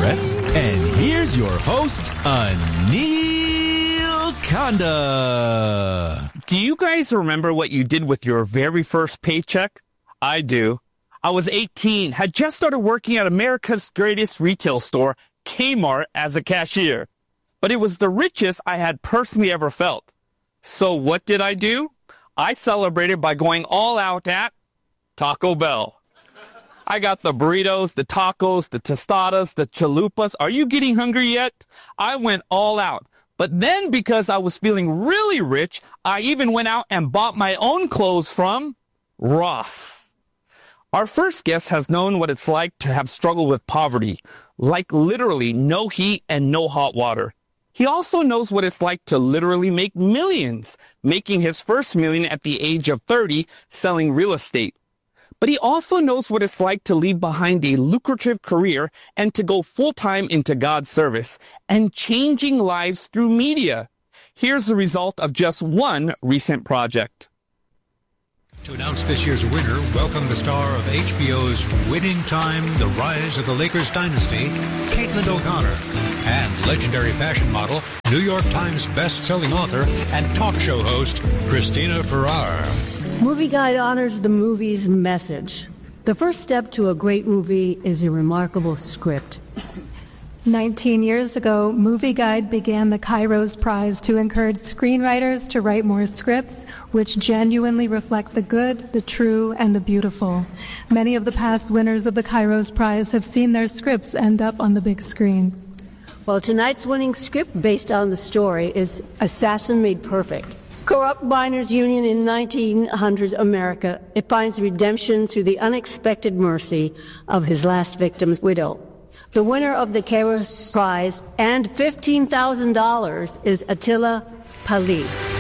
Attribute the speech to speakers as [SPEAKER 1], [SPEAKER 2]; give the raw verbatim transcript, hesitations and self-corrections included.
[SPEAKER 1] cigarettes. And here's your host, Anil Kanda.
[SPEAKER 2] Do you guys remember what you did with your very first paycheck? I do. I was eighteen, had just started working at America's greatest retail store, Kmart, as a cashier. But it was the richest I had personally ever felt. So what did I do? I celebrated by going all out at Taco Bell. I got the burritos, the tacos, the tostadas, the chalupas. Are you getting hungry yet? I went all out. But then because I was feeling really rich, I even went out and bought my own clothes from Ross. Our first guest has known what it's like to have struggled with poverty, like literally no heat and no hot water. He also knows what it's like to literally make millions, making his first million at the age of thirty selling real estate. But he also knows what it's like to leave behind a lucrative career and to go full-time into God's service and changing lives through media. Here's the result of just one recent project.
[SPEAKER 3] To announce this year's winner, welcome the star of H B O's Winning Time, The Rise of the Lakers Dynasty, Caitlin O'Connor, and legendary fashion model, New York Times best-selling author, and talk show host, Christina Ferrar.
[SPEAKER 4] Movie Guide honors the movie's message. The first step to a great movie is a remarkable script.
[SPEAKER 5] Nineteen years ago, Movie Guide began the Kairos Prize to encourage screenwriters to write more scripts which genuinely reflect the good, the true, and the beautiful. Many of the past winners of the Kairos Prize have seen their scripts end up on the big screen.
[SPEAKER 4] Well, tonight's winning script based on the story is Assassin Made Perfect. Corrupt miners' union in nineteen hundreds America. It finds redemption through the unexpected mercy of his last victim's widow. The winner of the Kairos Prize and fifteen thousand dollars is Attila Pali.